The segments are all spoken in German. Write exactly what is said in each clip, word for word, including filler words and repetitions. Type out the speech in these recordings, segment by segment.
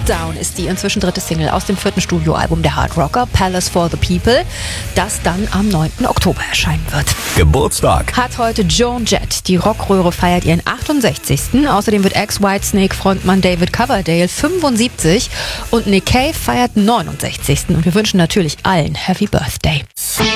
Down ist die inzwischen dritte Single aus dem vierten Studioalbum der Hardrocker Palace for the People, das dann am neunten Oktober erscheinen wird. Geburtstag Hat heute Joan Jett. Die Rockröhre feiert ihren achtundsechzigsten Außerdem wird Ex-Whitesnake-Frontmann David Coverdale fünfundsiebzig und Nick Cave feiert neunundsechzigsten Und wir wünschen natürlich allen Happy Birthday.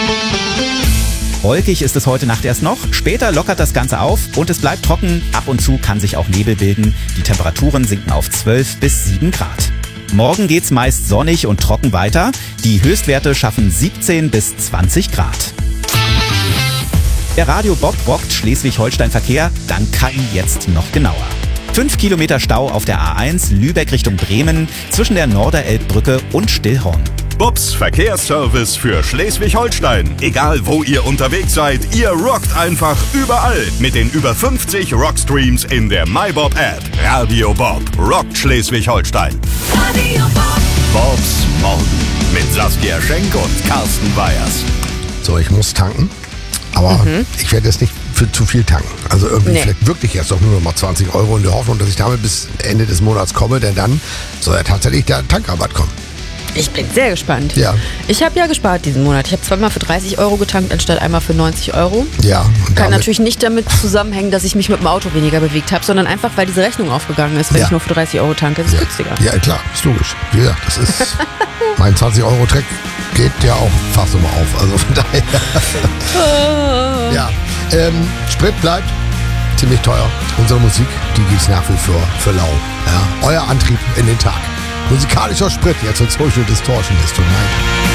Wolkig ist es heute Nacht erst noch, später lockert das Ganze auf und es bleibt trocken. Ab und zu kann sich auch Nebel bilden. Die Temperaturen sinken auf zwölf bis sieben Grad. Morgen geht's meist sonnig und trocken weiter. Die Höchstwerte schaffen siebzehn bis zwanzig Grad. Der Radio Bob rockt Schleswig-Holstein-Verkehr, dann kann jetzt noch genauer. Fünf Kilometer Stau auf der A eins Lübeck Richtung Bremen zwischen der Norderelbbrücke und Stillhorn. Bobs Verkehrsservice für Schleswig-Holstein. Egal wo ihr unterwegs seid, ihr rockt einfach überall mit den über fünfzig Rockstreams in der MyBob-App. Radio Bob rockt Schleswig-Holstein. Radio Bob. Bobs Morgen mit Saskia Schenk und Carsten Weyers. So, ich muss tanken, aber mhm. ich werde jetzt nicht für zu viel tanken. Also irgendwie nee. vielleicht wirklich jetzt doch nur noch mal zwanzig Euro in der Hoffnung, dass ich damit bis Ende des Monats komme, denn dann soll ja tatsächlich der Tankrabatt kommen. Ich bin sehr gespannt. Ja. Ich habe ja gespart diesen Monat. Ich habe zweimal für dreißig Euro getankt, anstatt einmal für neunzig Euro. Ja. Und Kann natürlich nicht damit zusammenhängen, dass ich mich mit dem Auto weniger bewegt habe, sondern einfach, weil diese Rechnung aufgegangen ist, wenn ja. ich nur für dreißig Euro tanke. Das ist ja. günstiger. Ja, klar, ist logisch. Wie gesagt, das ist mein zwanzig Euro Track geht ja auch fast immer auf. Also von daher. ja. Ähm, Sprit bleibt ziemlich teuer. Unsere Musik, die gibt's nach wie vor für lau. Ja. Euer Antrieb in den Tag. Musikalischer Sprit, jetzt in Social Distortion ist tonight.